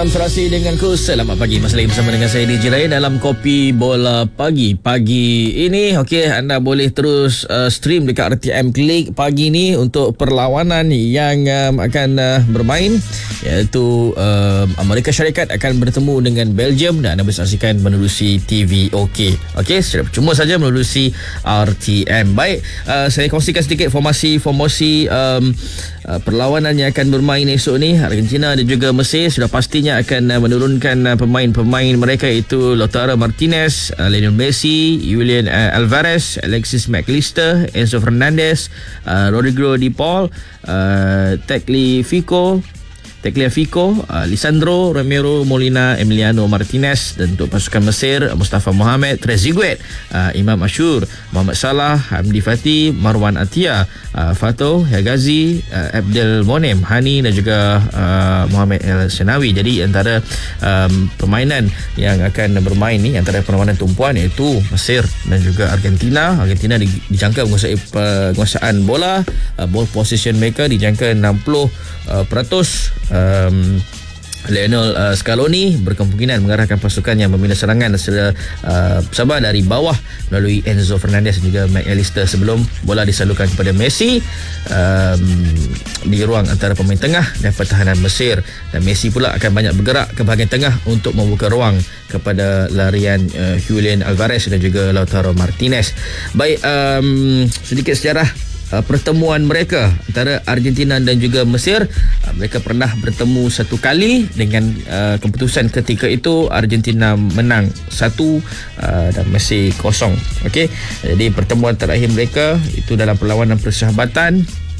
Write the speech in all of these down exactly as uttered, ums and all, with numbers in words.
Salam serasi denganku. Selamat pagi. Masih lagi bersama dengan saya D J Lain dalam Kopi Bola Pagi. Pagi ini, okey, anda boleh terus uh, stream dekat R T M Klik pagi ni untuk perlawanan yang um, akan uh, bermain, iaitu uh, Amerika Syarikat akan bertemu dengan Belgium dan anda boleh saksikan menerusi T V OK. Okey, secara percuma saja menerusi R T M. Baik, uh, saya kongsikan sedikit formasi-formasi um, uh, perlawanan yang akan bermain esok ni. Argentina dan juga Mesir sudah pastinya akan uh, menurunkan uh, pemain-pemain mereka, iaitu Lautaro Martinez, uh, Lionel Messi, Julian uh, Alvarez, Alexis McAllister, Enzo Fernandez, uh, Rodrigo Di Paul, uh, Tagliafico Tagliafico, uh, Lisandro, Romero, Molina, Emiliano Martinez. Dan untuk pasukan Mesir, Mustafa Mohamed, Trezeguet, uh, Imam Ashur, Muhammad Salah, Hamdi Fatih, Marwan Atia, uh, Fatou Hegazi, uh, Abdel Monem Hani dan juga uh, Muhammad El Senawi. Jadi antara um, permainan yang akan bermain ni, antara perlawanan tumpuan, iaitu Mesir dan juga Argentina. Argentina di, dijangka menguasai penguasaan bola, uh, ball possession mereka dijangka enam puluh peratus. Um, Lionel uh, Scaloni berkemungkinan mengarahkan pasukan yang membina serangan secara uh, sabar dari bawah melalui Enzo Fernandez dan juga McAllister sebelum bola disalurkan kepada Messi um, di ruang antara pemain tengah dan pertahanan Mesir. Dan Messi pula akan banyak bergerak ke bahagian tengah untuk membuka ruang kepada larian uh, Julian Alvarez dan juga Lautaro Martinez. Baik, um, sedikit sejarah Uh, pertemuan mereka antara Argentina dan juga Mesir. Uh, mereka pernah bertemu satu kali dengan uh, keputusan ketika itu Argentina menang satu uh, dan Mesir kosong. Okey, jadi pertemuan terakhir mereka itu dalam perlawanan persahabatan,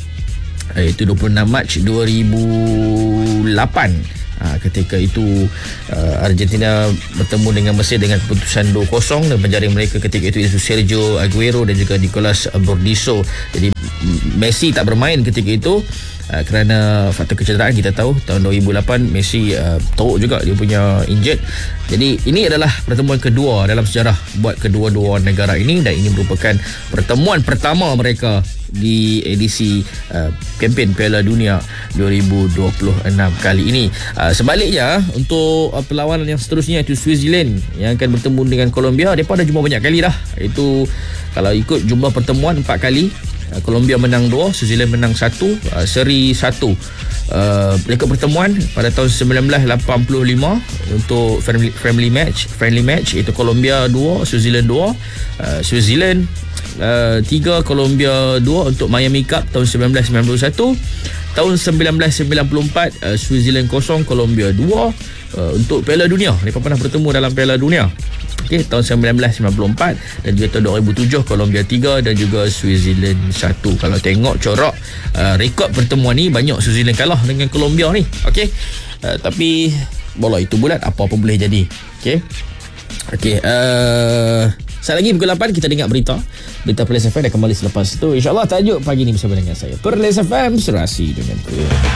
iaitu dua puluh enam Mac dua ribu lapan. Ha, ketika itu uh, Argentina bertemu dengan Mesir dengan keputusan dua kosong dan penjaring mereka ketika itu itu Sergio Aguero dan juga Nicolas Bordiso. Jadi Messi tak bermain ketika itu uh, kerana faktor kecederaan. Kita tahu tahun dua ribu lapan Messi uh, teruk juga dia punya injured. Jadi ini adalah pertemuan kedua dalam sejarah buat kedua-dua negara ini, dan ini merupakan pertemuan pertama mereka di edisi uh, kempen Piala Dunia dua ribu dua puluh enam kali ini. Uh, sebaliknya untuk uh, perlawanan yang seterusnya, iaitu Switzerland yang akan bertemu dengan Colombia, mereka dah jumpa banyak kali dah. Itu kalau ikut jumlah pertemuan empat kali. uh, Colombia menang dua, Switzerland menang satu, uh, seri satu. Uh, mereka pertemuan pada tahun sembilan belas lapan puluh lima untuk friendly, friendly match friendly match iaitu Colombia dua, Switzerland dua. uh, Switzerland Uh, tiga, Colombia dua untuk Miami Cup tahun sembilan belas sembilan puluh satu. Tahun sembilan belas sembilan puluh empat uh, Switzerland kosong, Colombia dua. uh, Untuk Piala Dunia, mereka pernah bertemu dalam Piala Dunia, okay, tahun sembilan belas sembilan puluh empat, dan juga tahun dua ribu tujuh Colombia tiga dan juga Switzerland satu. Kalau tengok corak uh, rekod pertemuan ni, banyak Switzerland kalah dengan Colombia ni. Okay, uh, tapi bola itu bulat, apa-apa boleh jadi. Okay, okay, uh, sekali lagi pukul lapan kita dengar berita Berita Perlis F M dan kembali selepas itu. InsyaAllah tajuk pagi ni bersama dengan saya, Perlis F M, serasi denganku.